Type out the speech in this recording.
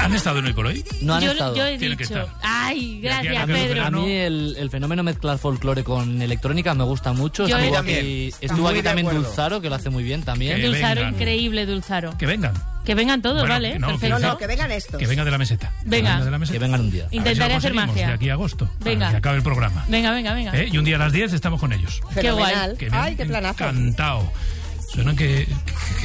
¿Han estado en Hoy por Hoy? No han estado. Yo he Tienen que dicho. estar. Ay, gracias, aquí a Pedro. A mí el fenómeno mezclar folclore con electrónica me gusta mucho. Yo Estuvo también. estuvo Muy aquí de también acuerdo. Dulzaro, que lo hace muy bien también. Que Dulzaro, vengan. increíble, Dulzaro. Que vengan. Que vengan todos, Bueno, ¿vale? no, Perfecto. No, que vengan estos. Que vengan de la meseta. Venga. De la meseta. Que vengan un día. A ver si Intentaré lo hacer conseguimos magia. de aquí a agosto. Venga. Para que acabe el programa. Venga. Y un día a las 10 estamos con ellos. Qué guay. Fenomenal. Que me Ay, han qué planazo. encantado. Suenan que